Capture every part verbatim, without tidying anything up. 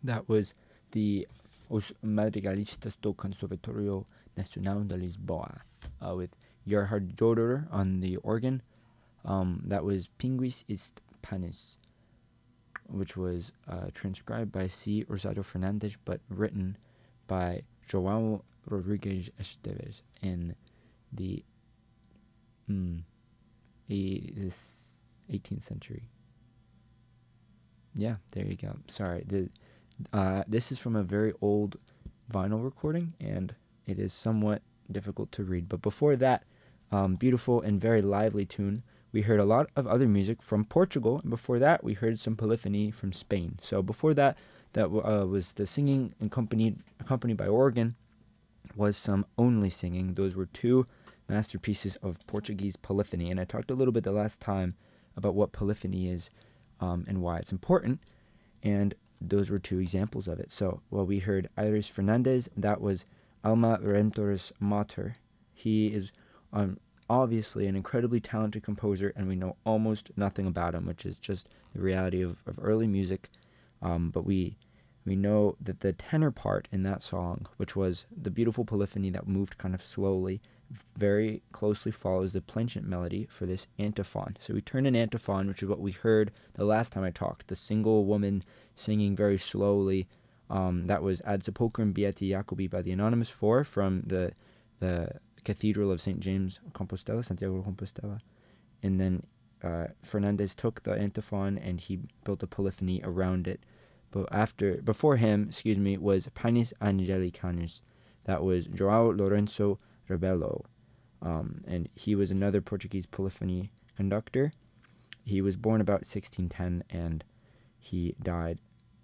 That was the Os Madrigalistas do Conservatório Nacional de Lisboa, uh, with Gerhard Joder on the organ. Um, that was Pinguis ist Panis, which was uh, transcribed by C. Rosado Fernandes, but written by João Rodrigues Esteves in the mm, eighteenth century. Yeah, there you go. Sorry, the uh, this is from a very old vinyl recording, and it is somewhat difficult to read. But before that, um, beautiful and very lively tune. We heard a lot of other music from Portugal, and before that, we heard some polyphony from Spain. So before that, that uh, was the singing accompanied accompanied by organ, was some only singing. Those were two masterpieces of Portuguese polyphony, and I talked a little bit the last time about what polyphony is um, and why it's important, and those were two examples of it. So, well, we heard Iris Fernandez. That was Alma Redemptoris Mater. He is um, obviously an incredibly talented composer, and we know almost nothing about him, which is just the reality of, of early music. Um, but we we know that the tenor part in that song, which was the beautiful polyphony that moved kind of slowly, very closely follows the plainchant melody for this antiphon. So we turn an antiphon, which is what we heard the last time I talked, the single woman singing very slowly. Um, that was Ad Sepulchrum Beati Jacobi by the Anonymous Four from the the Cathedral of Saint James Compostela, Santiago de Compostela. And then uh, Fernandez took the antiphon and he built a polyphony around it. But after, before him, excuse me, was Panis Angelicanus. That was João Lourenço Rebelo. Um, and he was another Portuguese polyphony conductor. He was born about sixteen ten and he died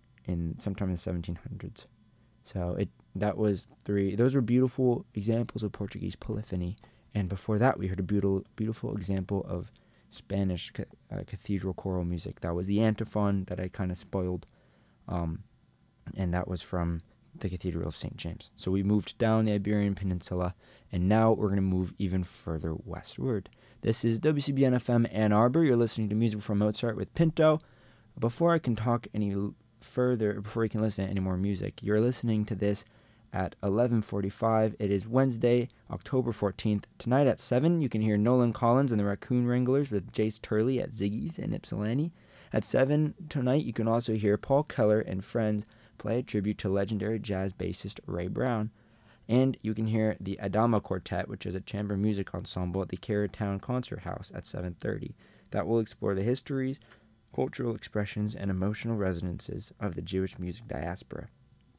in sometime in the seventeen hundreds. So it that was three. Those were beautiful examples of Portuguese polyphony. And before that, we heard a beautiful, beautiful example of Spanish ca- uh, cathedral choral music. That was the antiphon that I kind of spoiled. Um, and that was from the Cathedral of Saint James. So we moved down the Iberian Peninsula, and now we're going to move even further westward. This is W C B N F M Ann Arbor. You're listening to Music from Mozart with Pinto. Before I can talk any further, before we can listen to any more music, you're listening to this at eleven forty-five. It is Wednesday, October fourteenth. Tonight at seven, you can hear Nolan Collins and the Raccoon Wranglers with Jace Turley at Ziggy's in Ypsilanti. At seven tonight, you can also hear Paul Keller and friends play a tribute to legendary jazz bassist Ray Brown. And you can hear the Adama Quartet, which is a chamber music ensemble at the Carytown Concert House at seven thirty. That will explore the histories, cultural expressions, and emotional resonances of the Jewish music diaspora.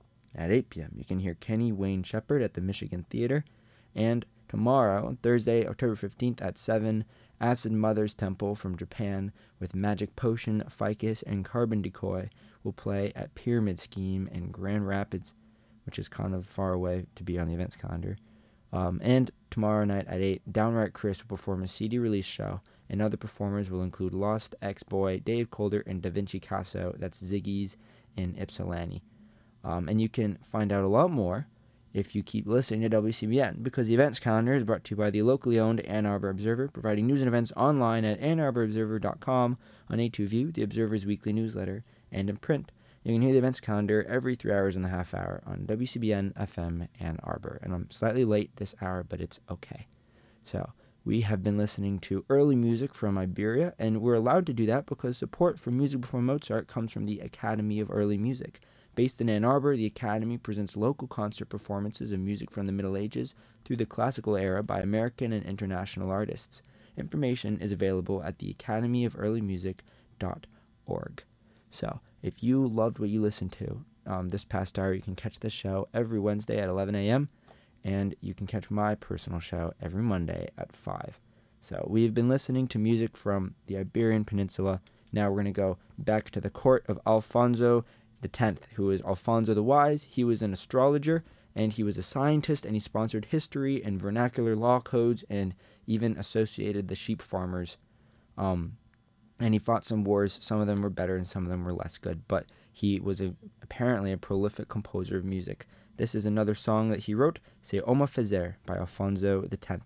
At eight p.m., you can hear Kenny Wayne Shepherd at the Michigan Theater. And tomorrow, on Thursday, October fifteenth at seven, Acid Mother's Temple from Japan with Magic Potion, Ficus, and Carbon Decoy will play at Pyramid Scheme in Grand Rapids, which is kind of far away to be on the events calendar. Um, and tomorrow night at eight, Downright Chris will perform a C D release show, and other performers will include Lost X-Boy, Dave Calder, and Da Vinci Casso. That's Ziggy's in Ypsilanti. Um, and you can find out a lot more if you keep listening to W C B N, because the events calendar is brought to you by the locally owned Ann Arbor Observer, providing news and events online at ann arbor observer dot com, on A two View, the Observer's weekly newsletter, and in print. You can hear the events calendar every three hours and a half hour on W C B N F M Ann Arbor. And I'm slightly late this hour, but it's okay. So we have been listening to early music from Iberia, and we're allowed to do that because support for Music Before Mozart comes from the Academy of Early Music. Based in Ann Arbor, the Academy presents local concert performances of music from the Middle Ages through the Classical era by American and international artists. Information is available at the academy of early music dot org. So, if you loved what you listened to um, this past hour, you can catch this show every Wednesday at eleven a.m., and you can catch my personal show every Monday at five. So, we've been listening to music from the Iberian Peninsula. Now we're going to go back to the court of Alfonso the tenth, who is Alfonso the Wise. He was an astrologer, and he was a scientist, and he sponsored history and vernacular law codes, and even associated the sheep farmers. Um, and he fought some wars. Some of them were better, and some of them were less good, but he was a, apparently a prolific composer of music. This is another song that he wrote, Se Oma Fazer, by Alfonso the tenth.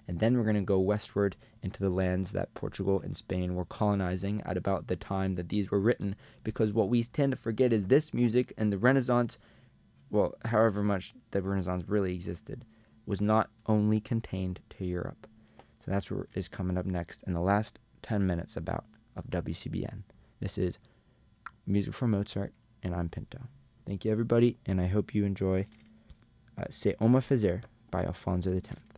And then we're going to go westward into the lands that Portugal and Spain were colonizing at about the time that these were written, because what we tend to forget is this music and the Renaissance, well, however much the Renaissance really existed, was not only contained to Europe. So that's what is coming up next in the last ten minutes about of W C B N. This is Music from Mozart, and I'm Pinto. Thank you, everybody, and I hope you enjoy uh, Se Oma Fazer by Alfonso X.